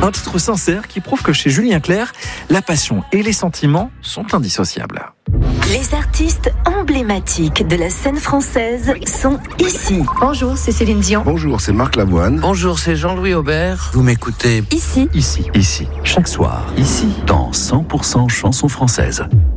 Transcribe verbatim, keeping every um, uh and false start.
Un titre sincère qui prouve que chez Julien Clerc, la passion et les sentiments sont indissociables. Les artistes emblématiques de la scène française sont ici. Bonjour, c'est Céline Dion. Bonjour, c'est Marc Lavoine. Bonjour, c'est Jean-Louis Aubert. Vous m'écoutez Ici. Ici, ici, chaque soir, ici, dans cent pour cent chansons françaises.